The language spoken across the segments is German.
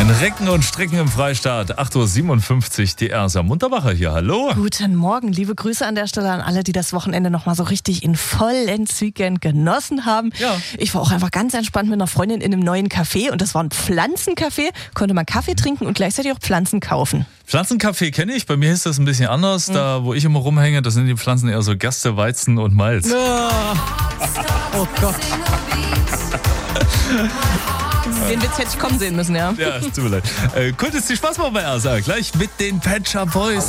Ein Recken und Strecken im Freistaat. 8.57 Uhr, die Ersa Munterbacher hier. Hallo. Guten Morgen. Liebe Grüße an der Stelle an alle, die das Wochenende nochmal so richtig in vollen Zügen genossen haben. Ja. Ich war auch einfach ganz entspannt mit einer Freundin in einem neuen Café und das war ein Pflanzencafé. Konnte man Kaffee trinken und gleichzeitig auch Pflanzen kaufen. Pflanzencafé kenne ich. Bei mir ist das ein bisschen anders. Da, wo ich immer rumhänge, das sind die Pflanzen eher so Gerste, Weizen und Malz. Oh Gott. Den Witz hätte ich kommen sehen müssen, ja. Ja, es tut mir leid. Cool, dass die Spaß machen bei Ersa. Gleich mit den Pet Shop Boys.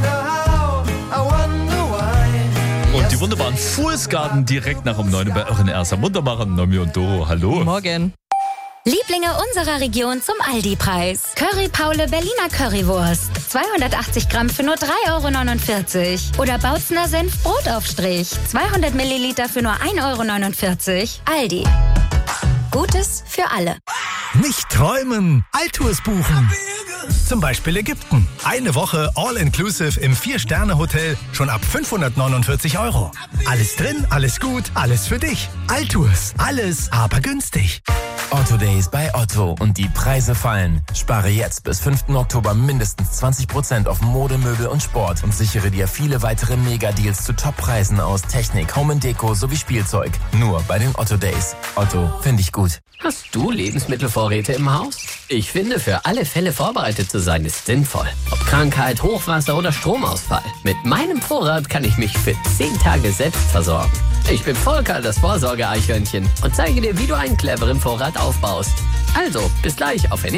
Und die wunderbaren Fußgarten direkt nach um 9 Uhr bei euren Ersa Munterbacher, Nomi und Doro. Hallo. Guten Morgen. Lieblinge unserer Region zum Aldi-Preis. Curry Paule Berliner Currywurst. 280 Gramm für nur 3,49 €. Oder Bautzner Senf Brotaufstrich. 200 Milliliter für nur 1,49 €. Aldi. Gutes für alle. Nicht träumen, Altours buchen. Zum Beispiel Ägypten. Eine Woche All-Inclusive im 4-Sterne-Hotel schon ab 549 €. Alles drin, alles gut, alles für dich. Altours, alles aber günstig. Otto Days bei Otto und die Preise fallen. Spare jetzt bis 5. Oktober mindestens 20% auf Mode, Möbel und Sport und sichere dir viele weitere Mega-Deals zu Top-Preisen aus Technik, Home & Deko sowie Spielzeug. Nur bei den Otto Days. Otto, finde ich gut. Hast du Lebensmittelvorräte im Haus? Ich finde, für alle Fälle vorbereitet zu sein ist sinnvoll. Ob Krankheit, Hochwasser oder Stromausfall. Mit meinem Vorrat kann ich mich für 10 Tage selbst versorgen. Ich bin Volker, das Vorsorge-Eichhörnchen, und zeige dir, wie du einen cleveren Vorrat aufbaust. Also, bis gleich auf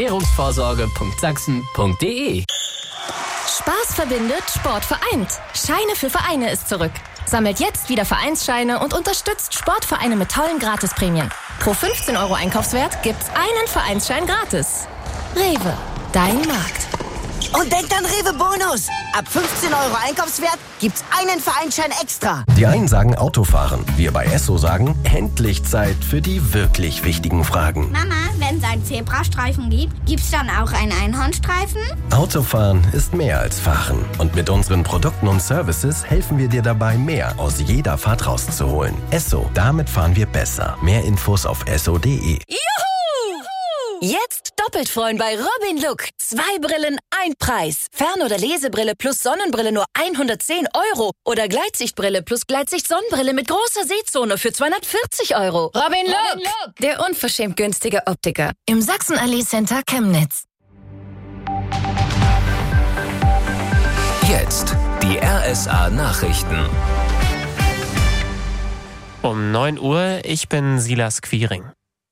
ernährungsvorsorge.sachsen.de. Spaß verbindet, Sport vereint. Scheine für Vereine ist zurück. Sammelt jetzt wieder Vereinsscheine und unterstützt Sportvereine mit tollen Gratisprämien. Pro 15 € Einkaufswert gibt's einen Vereinsschein gratis. Rewe, dein Markt. Und denkt an Rewe Bonus. Ab 15 € Einkaufswert gibt's einen Vereinsschein extra. Die einen sagen Autofahren. Wir bei Esso sagen, endlich Zeit für die wirklich wichtigen Fragen. Mama, wenn es einen Zebrastreifen gibt, gibt's dann auch einen Einhornstreifen? Autofahren ist mehr als Fahren. Und mit unseren Produkten und Services helfen wir dir dabei, mehr aus jeder Fahrt rauszuholen. Esso, damit fahren wir besser. Mehr Infos auf esso.de. Jetzt doppelt freuen bei Robin Look. 2 Brillen, ein Preis. Fern- oder Lesebrille plus Sonnenbrille nur 110 € Oder Gleitsichtbrille plus Gleitsicht-Sonnenbrille mit großer Sehzone für 240 €. Robin Look, der unverschämt günstige Optiker. Im Sachsenallee Center Chemnitz. Jetzt die RSA Nachrichten. Um 9 Uhr, ich bin Silas Quiring.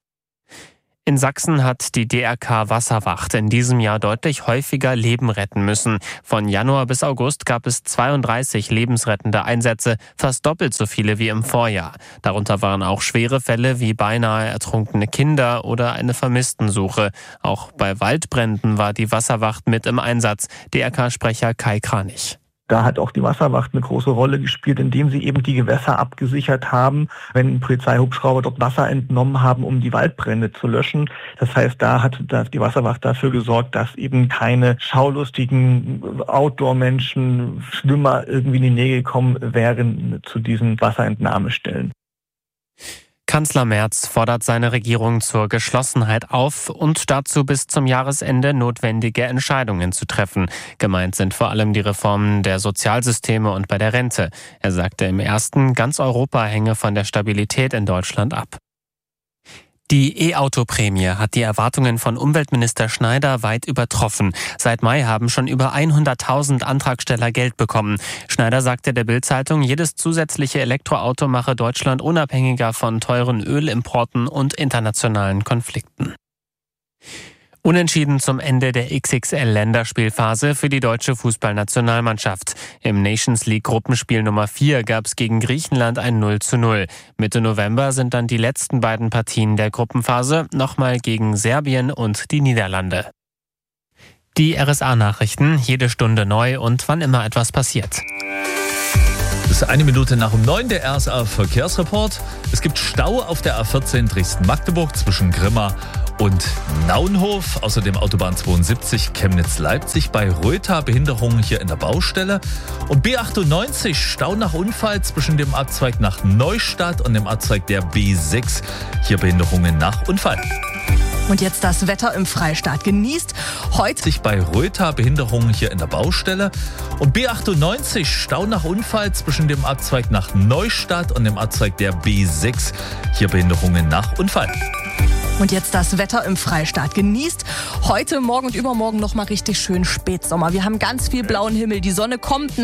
In Sachsen hat die DRK Wasserwacht in diesem Jahr deutlich häufiger Leben retten müssen. Von Januar bis August gab es 32 lebensrettende Einsätze, fast doppelt so viele wie im Vorjahr. Darunter waren auch schwere Fälle wie beinahe ertrunkene Kinder oder eine Vermisstensuche. Auch bei Waldbränden war die Wasserwacht mit im Einsatz. DRK-Sprecher Kai Kranich. Da hat auch die Wasserwacht eine große Rolle gespielt, indem sie eben die Gewässer abgesichert haben, wenn Polizeihubschrauber dort Wasser entnommen haben, um die Waldbrände zu löschen. Das heißt, da hat die Wasserwacht dafür gesorgt, dass eben keine schaulustigen Outdoor-Menschen, Schwimmer irgendwie in die Nähe gekommen wären zu diesen Wasserentnahmestellen. Kanzler Merz fordert seine Regierung zur Geschlossenheit auf und dazu bis zum Jahresende notwendige Entscheidungen zu treffen. Gemeint sind vor allem die Reformen der Sozialsysteme und bei der Rente. Er sagte im ersten, ganz Europa hänge von der Stabilität in Deutschland ab. Die E-Auto-Prämie hat die Erwartungen von Umweltminister Schneider weit übertroffen. Seit Mai haben schon über 100.000 Antragsteller Geld bekommen. Schneider sagte der Bild-Zeitung, jedes zusätzliche Elektroauto mache Deutschland unabhängiger von teuren Ölimporten und internationalen Konflikten. Unentschieden zum Ende der XXL-Länderspielphase für die deutsche Fußballnationalmannschaft. Im Nations League Gruppenspiel Nummer 4 gab es gegen Griechenland ein 0:0. Mitte November sind dann die letzten beiden Partien der Gruppenphase, nochmal gegen Serbien und die Niederlande. Die RSA-Nachrichten, jede Stunde neu und wann immer etwas passiert. Es ist 1 Minute nach um 9 der RSA Verkehrsreport. Es gibt Stau auf der A14 Dresden-Magdeburg zwischen Grimma und Naunhof. Außerdem Autobahn 72 Chemnitz-Leipzig bei Rötha, Behinderungen hier in der Baustelle. Und B98 Stau nach Unfall zwischen dem Abzweig nach Neustadt und dem Abzweig der B6. Hier Behinderungen nach Unfall. Und jetzt das Wetter im Freistaat. Genießt heute Sich bei Rötha Behinderungen hier in der Baustelle. Und B98 Stau nach Unfall zwischen dem Abzweig nach Neustadt und dem Abzweig der B6. Hier Behinderungen nach Unfall. Und jetzt das Wetter im Freistaat. Genießt heute, morgen und übermorgen nochmal richtig schön Spätsommer. Wir haben ganz viel blauen Himmel. Die Sonne kommt